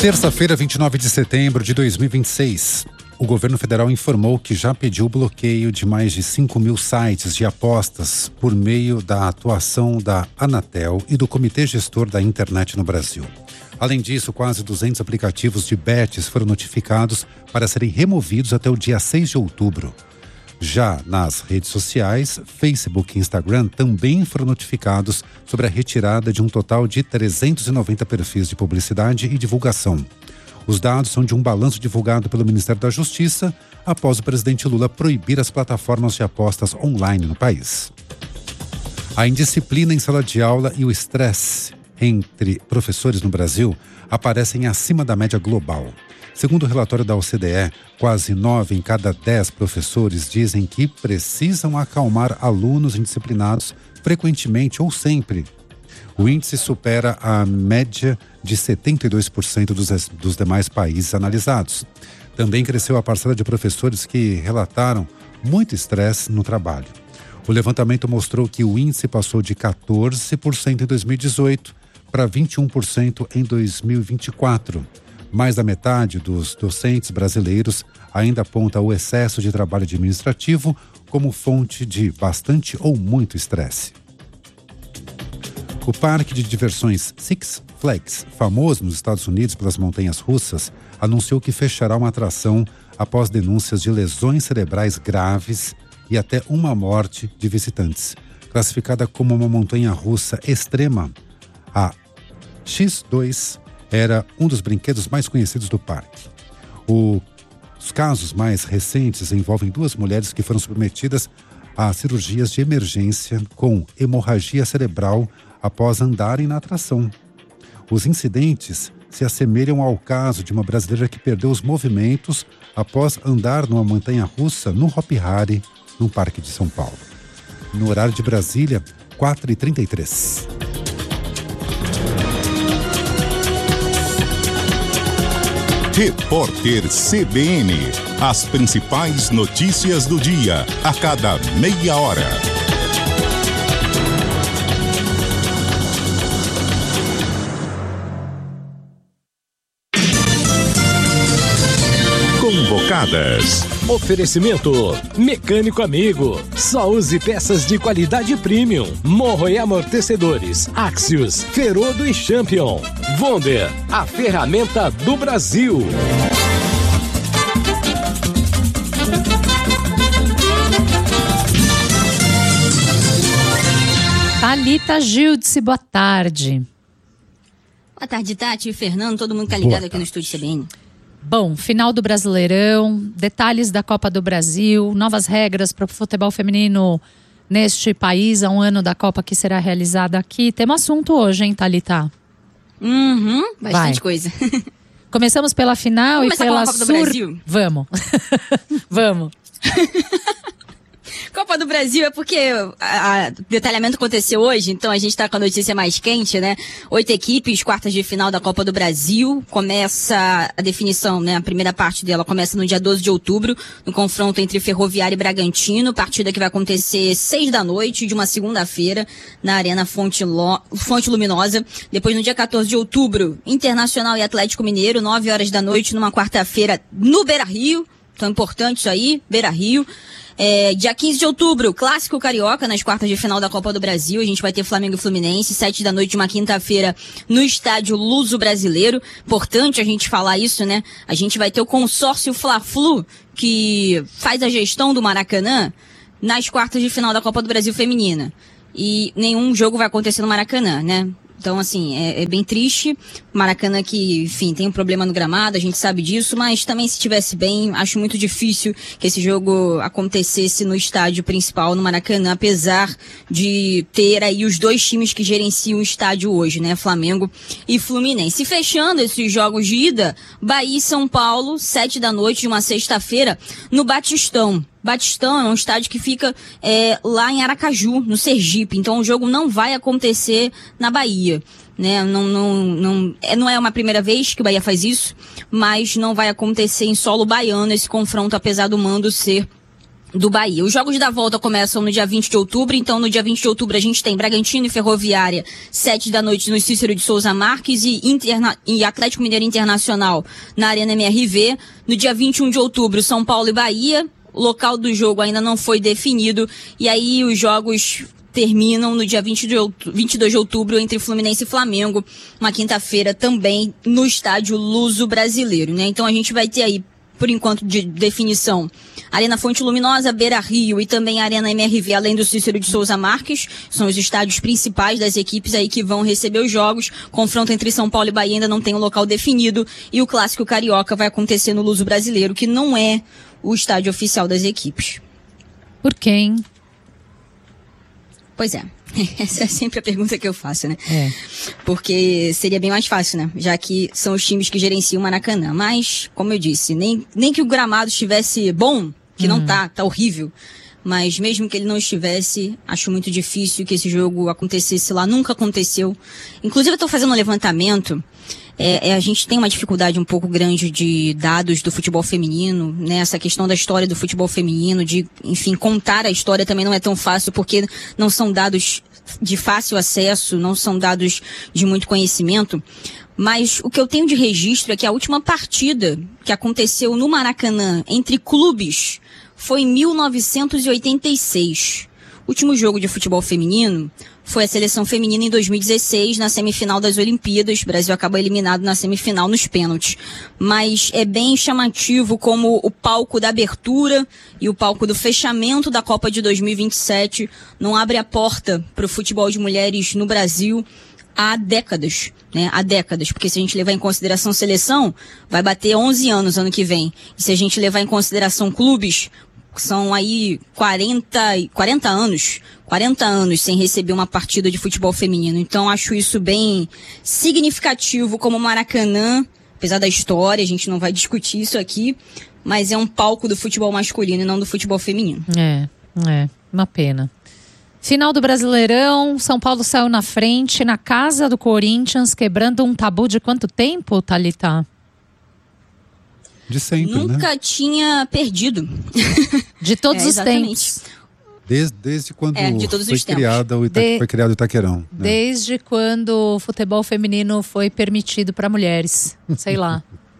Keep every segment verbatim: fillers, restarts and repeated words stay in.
Terça-feira, vinte e nove de setembro de dois mil e vinte e seis. O governo federal informou que já pediu bloqueio de mais de cinco mil sites de apostas por meio da atuação da Anatel e do Comitê Gestor da Internet no Brasil. Além disso, quase duzentos aplicativos de bets foram notificados para serem removidos até o dia seis de outubro. Já nas redes sociais, Facebook e Instagram também foram notificados sobre a retirada de um total de trezentos e noventa perfis de publicidade e divulgação. Os dados são de um balanço divulgado pelo Ministério da Justiça após o presidente Lula proibir as plataformas de apostas online no país. A indisciplina em sala de aula e o estresse entre professores no Brasil aparecem acima da média global. Segundo o relatório da O C D E, quase nove em cada dez professores dizem que precisam acalmar alunos indisciplinados frequentemente ou sempre. O índice supera a média de setenta e dois por cento dos, dos demais países analisados. Também cresceu a parcela de professores que relataram muito estresse no trabalho. O levantamento mostrou que o índice passou de quatorze por cento em dois mil e dezoito para vinte e um por cento em dois mil e vinte e quatro. Mais da metade dos docentes brasileiros ainda aponta o excesso de trabalho administrativo como fonte de bastante ou muito estresse. O parque de diversões Six Flags, famoso nos Estados Unidos pelas montanhas russas, anunciou que fechará uma atração após denúncias de lesões cerebrais graves e até uma morte de visitantes. Classificada como uma montanha russa extrema, a X dois era um dos brinquedos mais conhecidos do parque. O, os casos mais recentes envolvem duas mulheres que foram submetidas a cirurgias de emergência com hemorragia cerebral após andarem na atração. Os incidentes se assemelham ao caso de uma brasileira que perdeu os movimentos após andar numa montanha-russa no Hopi Hari, no Parque de São Paulo. No horário de Brasília, quatro e trinta e três. Repórter C B N. As principais notícias do dia, a cada meia hora. Convocadas. Oferecimento Mecânico Amigo. Só use peças de qualidade premium. Morro e amortecedores. Axios, Ferodo e Champion. Wonder, a ferramenta do Brasil. Thalita Gildes, boa tarde. Boa tarde, Tati e Fernando, todo mundo tá ligado aqui no Estúdio C B N. Bom, final do Brasileirão, detalhes da Copa do Brasil, novas regras para o futebol feminino neste país, há um ano da Copa que será realizada aqui. Temos assunto hoje, hein, Thalita? Uhum, bastante Vai. coisa. Começamos pela final Vamos e pela Copa do sur... Brasil. Vamos. Vamos. Copa do Brasil é porque o detalhamento aconteceu hoje, então a gente está com a notícia mais quente, né? Oito equipes, quartas de final da Copa do Brasil. Começa a definição, né? A primeira parte dela começa no dia doze de outubro, no confronto entre Ferroviária e Bragantino, partida que vai acontecer seis da noite de uma segunda-feira na Arena Fonte, Lo... Fonte Luminosa. Depois, no dia quatorze de outubro, Internacional e Atlético Mineiro, nove horas da noite, numa quarta-feira, no Beira-Rio. Então, importante isso aí, Beira-Rio. É, dia quinze de outubro, Clássico Carioca, nas quartas de final da Copa do Brasil. A gente vai ter Flamengo e Fluminense, sete da noite de uma quinta-feira, no estádio Luso Brasileiro. Importante a gente falar isso, né? A gente vai ter o consórcio Fla-Flu, que faz a gestão do Maracanã, nas quartas de final da Copa do Brasil feminina. E nenhum jogo vai acontecer no Maracanã, né? Então, assim, é, é bem triste. Maracanã que, enfim, tem um problema no gramado, a gente sabe disso, mas também se estivesse bem, acho muito difícil que esse jogo acontecesse no estádio principal, no Maracanã, apesar de ter aí os dois times que gerenciam o estádio hoje, né, Flamengo e Fluminense. E fechando esses jogos de ida, Bahia e São Paulo, sete da noite de uma sexta-feira, no Batistão. Batistão é um estádio que fica é, lá em Aracaju, no Sergipe. Então o jogo não vai acontecer na Bahia, né? Não, não, não, é, não é uma primeira vez que o Bahia faz isso, mas não vai acontecer em solo baiano esse confronto, apesar do mando ser do Bahia. Os jogos da volta começam no dia vinte de outubro, então no dia vinte de outubro a gente tem Bragantino e Ferroviária, sete da noite no Cícero de Souza Marques e, Interna- e Atlético Mineiro Internacional na Arena M R V. No dia vinte e um de outubro, São Paulo e Bahia. O local do jogo ainda não foi definido e aí os jogos terminam no dia vinte de outubro, vinte e dois de outubro entre Fluminense e Flamengo, uma quinta-feira também no estádio Luso Brasileiro, né? Então a gente vai ter aí, por enquanto, de definição, Arena Fonte Luminosa, Beira Rio e também Arena M R V, além do Cícero de Souza Marques, são os estádios principais das equipes aí que vão receber os jogos. Confronto entre São Paulo e Bahia ainda não tem um local definido e o Clássico Carioca vai acontecer no Luso Brasileiro, que não é o estádio oficial das equipes. Por quem? Pois é. Essa é sempre a pergunta que eu faço, né? É. Porque seria bem mais fácil, né? Já que são os times que gerenciam o Maracanã. Mas, como eu disse, nem, nem que o gramado estivesse bom, que hum. não tá, tá horrível. Mas mesmo que ele não estivesse, acho muito difícil que esse jogo acontecesse lá. Nunca aconteceu. Inclusive, eu tô fazendo um levantamento. É, é, a gente tem uma dificuldade um pouco grande de dados do futebol feminino, né? Essa questão da história do futebol feminino, de, enfim, contar a história também não é tão fácil, porque não são dados de fácil acesso, não são dados de muito conhecimento. Mas o que eu tenho de registro é que a última partida que aconteceu no Maracanã entre clubes foi em mil novecentos e oitenta e seis. O último jogo de futebol feminino foi a seleção feminina em dois mil e dezesseis, na semifinal das Olimpíadas. O Brasil acabou eliminado na semifinal nos pênaltis. Mas é bem chamativo como o palco da abertura e o palco do fechamento da Copa de dois mil e vinte e sete não abre a porta para o futebol de mulheres no Brasil há décadas, né? Há décadas, porque se a gente levar em consideração seleção, vai bater onze anos ano que vem. E se a gente levar em consideração clubes, são aí quarenta, quarenta anos, quarenta anos sem receber uma partida de futebol feminino. Então acho isso bem significativo como o Maracanã, apesar da história, a gente não vai discutir isso aqui, mas é um palco do futebol masculino e não do futebol feminino. É, é, uma pena. Final do Brasileirão, São Paulo saiu na frente, na casa do Corinthians, quebrando um tabu de quanto tempo, Thalita? De sempre, Nunca né? tinha perdido. De todos é, os tempos. Desde, desde quando é, de todos foi, os criado o Ita- de... foi criado o Itaquerão. Né? Desde quando o futebol feminino foi permitido para mulheres. Sei lá.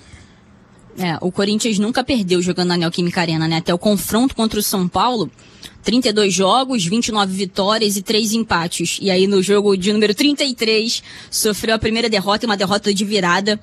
É, o Corinthians nunca perdeu jogando na Neoquímica Arena, né? Até o confronto contra o São Paulo, trinta e dois jogos, vinte e nove vitórias e três empates. E aí no jogo de número trinta e três, sofreu a primeira derrota e uma derrota de virada.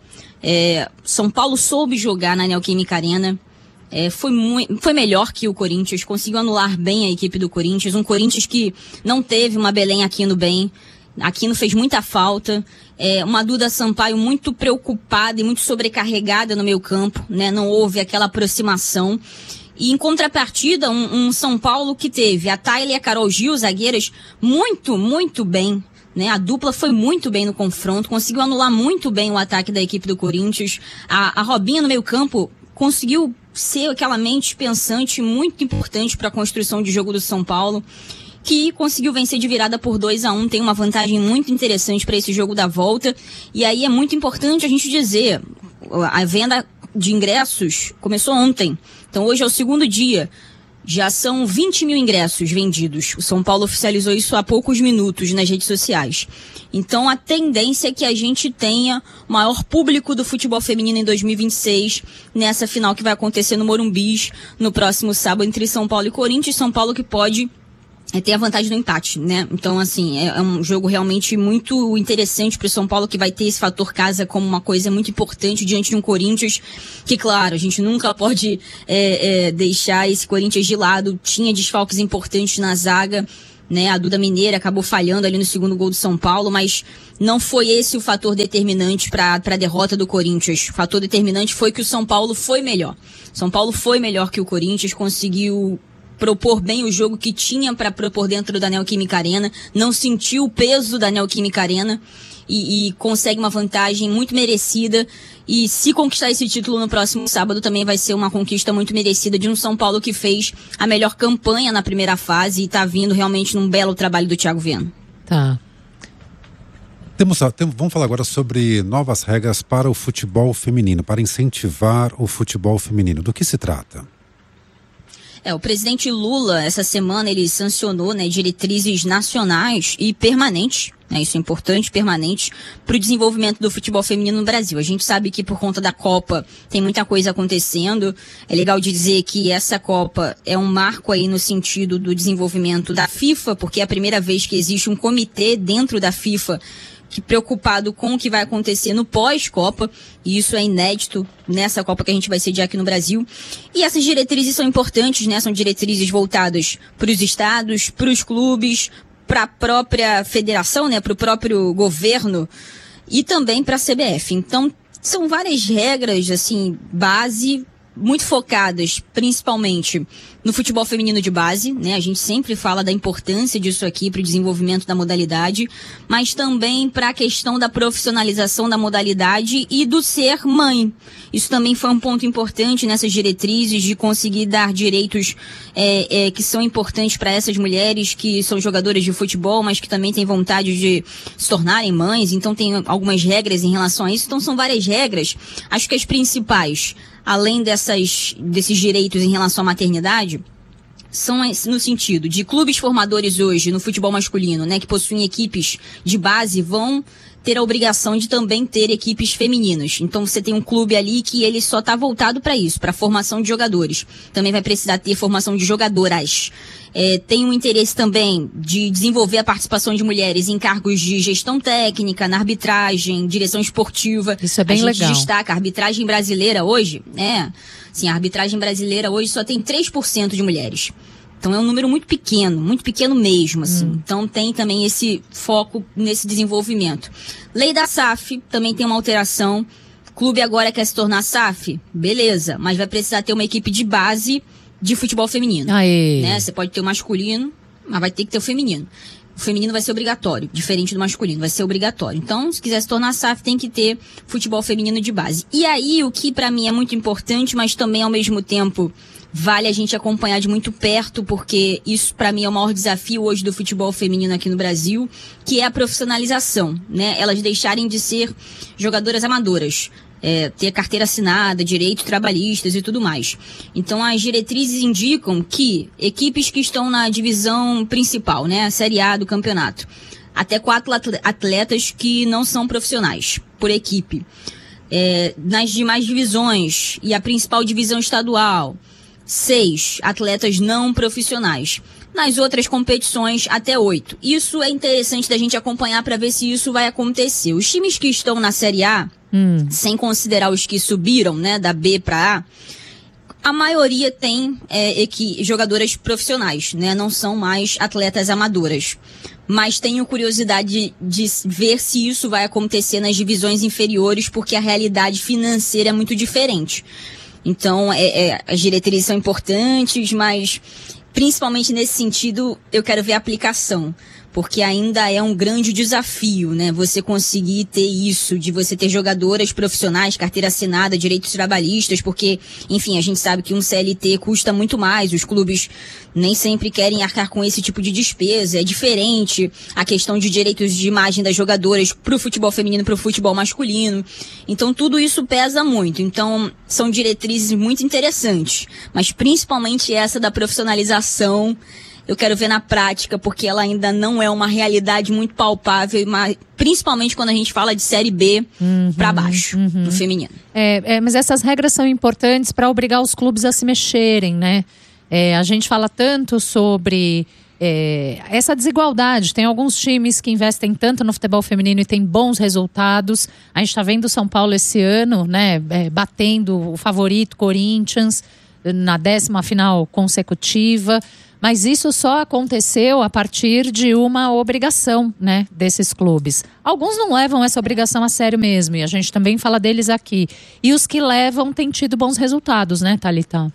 É, São Paulo soube jogar na Neoquímica Arena. É, foi, muito, foi melhor que o Corinthians, conseguiu anular bem a equipe do Corinthians. Um Corinthians que não teve uma Belém Aquino bem. Aquino fez muita falta. É, uma Duda Sampaio muito preocupada e muito sobrecarregada no meio campo, né? Não houve aquela aproximação. E em contrapartida, um, um São Paulo que teve a Tayla e a Carol Gil, zagueiras, muito, muito bem. Né? A dupla foi muito bem no confronto, conseguiu anular muito bem o ataque da equipe do Corinthians. A, a Robinha no meio campo conseguiu ser aquela mente pensante muito importante para a construção de jogo do São Paulo, que conseguiu vencer de virada por dois a um, tem uma vantagem muito interessante para esse jogo da volta. E aí é muito importante a gente dizer, a venda de ingressos começou ontem, então hoje é o segundo dia. Já são vinte mil ingressos vendidos. O São Paulo oficializou isso há poucos minutos nas redes sociais. Então a tendência é que a gente tenha o maior público do futebol feminino em dois mil e vinte e seis, nessa final que vai acontecer no Morumbi, no próximo sábado, entre São Paulo e Corinthians. São Paulo que pode é, ter a vantagem do empate, né? Então, assim, é, é um jogo realmente muito interessante para o São Paulo, que vai ter esse fator casa como uma coisa muito importante diante de um Corinthians que, claro, a gente nunca pode é, é, deixar esse Corinthians de lado. Tinha desfalques importantes na zaga, né? A Duda Mineira acabou falhando ali no segundo gol do São Paulo, mas não foi esse o fator determinante para a derrota do Corinthians. O fator determinante foi que o São Paulo foi melhor. São Paulo foi melhor que o Corinthians, conseguiu propor bem o jogo que tinha para propor dentro da Neoquímica Arena, não sentiu o peso da Neoquímica Arena e, e consegue uma vantagem muito merecida. E se conquistar esse título no próximo sábado, também vai ser uma conquista muito merecida de um São Paulo que fez a melhor campanha na primeira fase e está vindo realmente num belo trabalho do Thiago Viana. Tá. Temos, temos, vamos falar agora sobre novas regras para o futebol feminino, para incentivar o futebol feminino. Do que se trata? É, o presidente Lula, essa semana, ele sancionou, né, diretrizes nacionais e permanentes, né, isso é importante, permanentes, para o desenvolvimento do futebol feminino no Brasil. A gente sabe que por conta da Copa tem muita coisa acontecendo. É legal dizer que essa Copa é um marco aí no sentido do desenvolvimento da FIFA, porque é a primeira vez que existe um comitê dentro da FIFA que preocupado com o que vai acontecer no pós-Copa, e isso é inédito nessa Copa que a gente vai sediar aqui no Brasil. E essas diretrizes são importantes, né? São diretrizes voltadas para os estados, para os clubes, para a própria federação, né? Para o próprio governo e também para a C B F. Então, são várias regras, assim, base, muito focadas, principalmente no futebol feminino de base, né? A gente sempre fala da importância disso aqui para o desenvolvimento da modalidade, mas também para a questão da profissionalização da modalidade e do ser mãe. Isso também foi um ponto importante nessas diretrizes de conseguir dar direitos é, é, que são importantes para essas mulheres que são jogadoras de futebol, mas que também têm vontade de se tornarem mães. Então tem algumas regras em relação a isso. Então são várias regras. Acho que as principais, além dessas, desses direitos em relação à maternidade, são no sentido de clubes formadores hoje no futebol masculino, né, que possuem equipes de base, vão ter a obrigação de também ter equipes femininas. Então você tem um clube ali que ele só está voltado para isso, para a formação de jogadores. Também vai precisar ter formação de jogadoras. É, tem um interesse também de desenvolver a participação de mulheres em cargos de gestão técnica, na arbitragem, direção esportiva. Isso é bem legal. A gente legal. Destaca a arbitragem brasileira hoje, né? Assim, a arbitragem brasileira hoje só tem três por cento de mulheres. Então é um número muito pequeno, muito pequeno mesmo, assim. Hum. Então tem também esse foco nesse desenvolvimento. Lei da S A F também tem uma alteração. O clube agora quer se tornar S A F? Beleza, mas vai precisar ter uma equipe de base de futebol feminino. Aê. Né? Você pode ter o masculino, mas vai ter que ter o feminino. O feminino vai ser obrigatório, diferente do masculino, vai ser obrigatório. Então, se quiser se tornar S A F, tem que ter futebol feminino de base. E aí, o que pra mim é muito importante, mas também ao mesmo tempo vale a gente acompanhar de muito perto, porque isso pra mim é o maior desafio hoje do futebol feminino aqui no Brasil, que é a profissionalização, né? Elas deixarem de ser jogadoras amadoras. É, ter carteira assinada, direitos trabalhistas e tudo mais. Então as diretrizes indicam que equipes que estão na divisão principal, né, a Série A do campeonato, até quatro atletas que não são profissionais por equipe. É, nas demais divisões e a principal divisão estadual, seis atletas não profissionais. Nas outras competições, até oito. Isso é interessante da gente acompanhar para ver se isso vai acontecer. Os times que estão na Série A, hum. sem considerar os que subiram, né, da B para A, a maioria tem é, equi- jogadoras profissionais, né, não são mais atletas amadoras. Mas tenho curiosidade de, de ver se isso vai acontecer nas divisões inferiores, porque a realidade financeira é muito diferente. Então, é, é, as diretrizes são importantes, mas principalmente nesse sentido, eu quero ver a aplicação, porque ainda é um grande desafio, né? Você conseguir ter isso, de você ter jogadoras profissionais, carteira assinada, direitos trabalhistas, porque, enfim, a gente sabe que um C L T custa muito mais, os clubes nem sempre querem arcar com esse tipo de despesa, é diferente a questão de direitos de imagem das jogadoras pro futebol feminino, pro futebol masculino. Então, tudo isso pesa muito. Então, são diretrizes muito interessantes, mas principalmente essa da profissionalização, eu quero ver na prática, porque ela ainda não é uma realidade muito palpável, mas principalmente quando a gente fala de Série B uhum, para baixo, uhum. do feminino. É, é, mas essas regras são importantes para obrigar os clubes a se mexerem, né? É, a gente fala tanto sobre é, essa desigualdade. Tem alguns times que investem tanto no futebol feminino e tem bons resultados. A gente está vendo o São Paulo esse ano, né, é, batendo o favorito Corinthians na décima final consecutiva. Mas isso só aconteceu a partir de uma obrigação, né, desses clubes. Alguns não levam essa obrigação a sério mesmo, e a gente também fala deles aqui. E os que levam têm tido bons resultados, né, Thalita?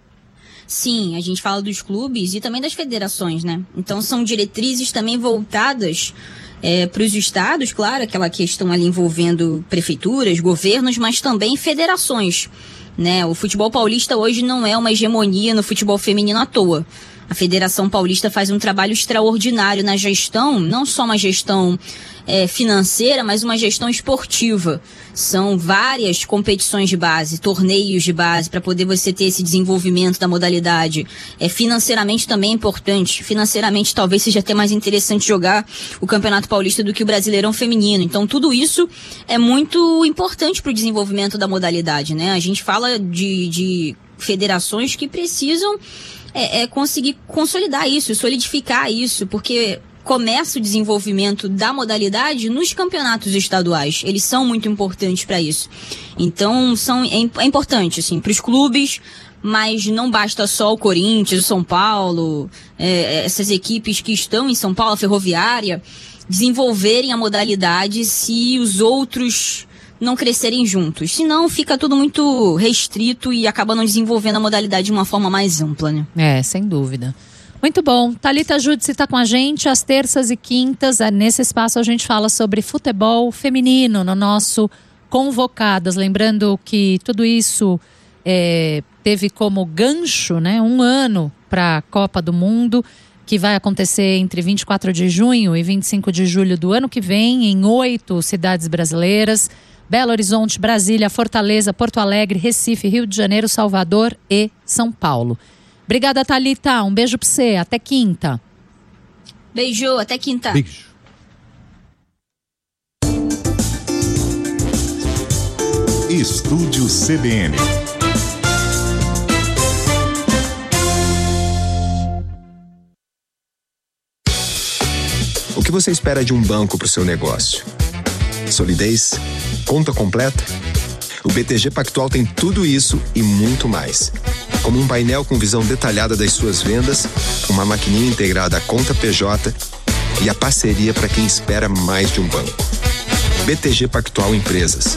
Sim, a gente fala dos clubes e também das federações, né? Então são diretrizes também voltadas é, para os estados, claro, aquela questão ali envolvendo prefeituras, governos, mas também federações, né? O futebol paulista hoje não é uma hegemonia no futebol feminino à toa. A Federação Paulista faz um trabalho extraordinário na gestão, não só uma gestão é, financeira, mas uma gestão esportiva. São várias competições de base, torneios de base, para poder você ter esse desenvolvimento da modalidade. É, financeiramente também é importante. Financeiramente talvez seja até mais interessante jogar o Campeonato Paulista do que o Brasileirão Feminino. Então tudo isso é muito importante para o desenvolvimento da modalidade, né? A gente fala de, de federações que precisam é, é, conseguir consolidar isso, solidificar isso, porque começa o desenvolvimento da modalidade nos campeonatos estaduais. Eles são muito importantes para isso. Então, são, é, é importante, assim, para os clubes, mas não basta só o Corinthians, o São Paulo, é, essas equipes que estão em São Paulo, a Ferroviária, desenvolverem a modalidade se os outros não crescerem juntos. Senão fica tudo muito restrito e acaba não desenvolvendo a modalidade de uma forma mais ampla, né? É, sem dúvida. Muito bom. Thalita Judice está com a gente às terças e quintas. Nesse espaço a gente fala sobre futebol feminino no nosso Convocadas. Lembrando que tudo isso é, teve como gancho, né, um ano para a Copa do Mundo, que vai acontecer entre vinte e quatro de junho e vinte e cinco de julho do ano que vem, em oito cidades brasileiras: Belo Horizonte, Brasília, Fortaleza, Porto Alegre, Recife, Rio de Janeiro, Salvador e São Paulo. Obrigada, Thalita. Um beijo pra você. Até quinta. Beijo. Até quinta. Beijo. Estúdio C B N. O que você espera de um banco para o seu negócio? Solidez? Conta completa? O B T G Pactual tem tudo isso e muito mais. Como um painel com visão detalhada das suas vendas, uma maquininha integrada à conta P J e a parceria para quem espera mais de um banco. B T G Pactual Empresas.